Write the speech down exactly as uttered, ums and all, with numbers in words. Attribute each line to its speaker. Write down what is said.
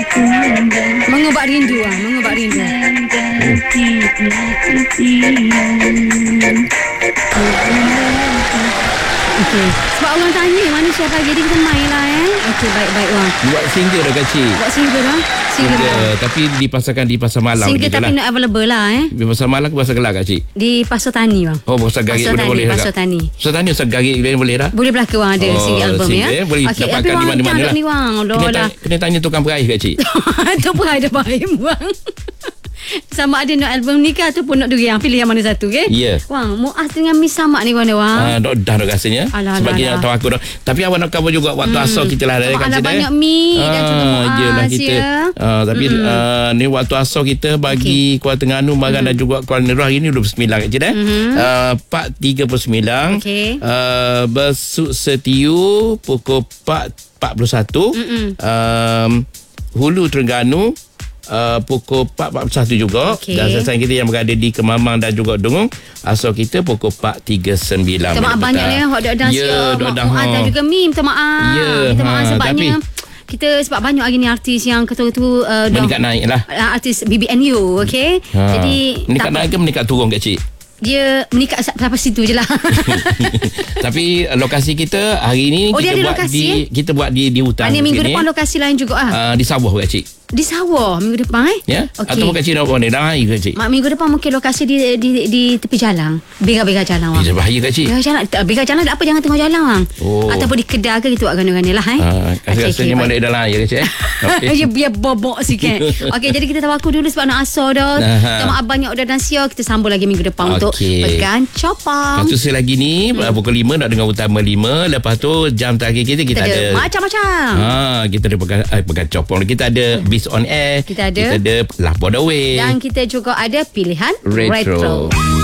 Speaker 1: Mengubat rindu ah, mengubat rindu. Okey. Sebab orang tanya mana siapa jadi kita main lah eh. Okey, baik-baik Wang.
Speaker 2: Buat single dah kecil.
Speaker 1: Buat single dah. Single,
Speaker 2: single tapi dipasarkan di Pasar Malang.
Speaker 1: Single tapi not available lah eh.
Speaker 2: Di Pasar Malang ke Pasar Kelak kak cik?
Speaker 1: Di Pasar Tani Wang.
Speaker 2: Oh, Pasar Garik
Speaker 1: Pasar
Speaker 2: boleh,
Speaker 1: Tani,
Speaker 2: boleh
Speaker 1: Pasar
Speaker 2: tak?
Speaker 1: Tani.
Speaker 2: Pasar Tani Pasar Garik boleh dah?
Speaker 1: Boleh belaka Wang ada
Speaker 2: oh,
Speaker 1: single album
Speaker 2: single,
Speaker 1: ya.
Speaker 2: Eh? Boleh
Speaker 1: okay,
Speaker 2: dapatkan di mana-mana lah.
Speaker 1: Ni Wang.
Speaker 2: Kena,
Speaker 1: Dah.
Speaker 2: tanya, kena tanya tukang peraih kak cik.
Speaker 1: Tu pun ada baik Wang. Sama ada nak album ni ke ataupun nak durian. Pilih yang mana satu ke?
Speaker 2: Ya.
Speaker 1: Wang, Muaz dengan Miss sama ni mana Wang?
Speaker 2: Ah, dah dah dah rasanya.
Speaker 1: Alah,
Speaker 2: sebab dia tahu aku dah. Tapi awak nak cover juga waktu hmm. asal kita lah dari kat sini.
Speaker 1: Banyak Mi ah, dan juga Muaz
Speaker 2: jelah kita.
Speaker 1: Ya.
Speaker 2: Ah, tapi mm-hmm. uh, ni waktu asal kita bagi okay. Kuala Terengganu Bagan mm-hmm. dan juga Kuala Nerah ini dua puluh sembilan kat sini. Mm-hmm. Uh, empat tiga puluh sembilan.
Speaker 1: Okay.
Speaker 2: Uh, Besuk Setiu pukul empat empat puluh satu. Mm-hmm. Um, Hulu Terengganu Uh, pukul empat empat puluh satu juga. Okay. Dan sasaran kita yang berada di Kemamang dan juga Dungong, asal kita pukul empat tiga puluh sembilan.
Speaker 1: Minta maaf banyak lah Hak dok dan
Speaker 2: ya,
Speaker 1: Mak Muaz dan juga Mi. Minta maaf
Speaker 2: ya,
Speaker 1: Minta maaf
Speaker 2: ha,
Speaker 1: sebabnya tapi, kita sebab banyak lagi ni artis yang ketua-ketua uh,
Speaker 2: meningkat naik lah.
Speaker 1: Artis B B N U. Okay ha. Jadi
Speaker 2: meningkat naik ke meningkat turun kak cik?
Speaker 1: Dia meningkat sampai situ je lah.
Speaker 2: Tapi lokasi kita hari ni
Speaker 1: oh,
Speaker 2: kita buat
Speaker 1: lokasi,
Speaker 2: di
Speaker 1: eh?
Speaker 2: kita buat di di hutan.
Speaker 1: Ini minggu depan lokasi lain juga ah.
Speaker 2: Uh, di sawah kak cik.
Speaker 1: Di sawah minggu depan eh?
Speaker 2: Ya. Okay. Atau kak cik nak buat ni dah kak cik.
Speaker 1: Mak minggu depan mungkin lokasi di di di tepi jalan. Bega-bega jalan Wang.
Speaker 2: Bisa bahaya kak cik.
Speaker 1: Bega jalan, bega jalan apa jangan tengok jalan Wang. Oh. Ataupun di kedai ke kita buat gana-gana lah eh.
Speaker 2: Ah, rasanya mana dalam ya kak cik eh.
Speaker 1: Okay. Ya biar bobok sikit. Okey, jadi kita tawaku dulu sebab nak asal dah. Kita maaf banyak dah dan siap kita sambung lagi minggu depan okay. Untuk Pegan Copang.
Speaker 2: Lepas tu lagi ni hmm. pukul lima nak dengar utama lima. Lepas tu jam terakhir kita kita, kita ada,
Speaker 1: ada macam-macam.
Speaker 2: Ha, kita ada Pegan, eh, Pegan Copang. Kita ada hmm. Beast on Air.
Speaker 1: Kita ada
Speaker 2: kita ada Love Border Way.
Speaker 1: Dan kita juga ada pilihan
Speaker 2: Retro, Retro.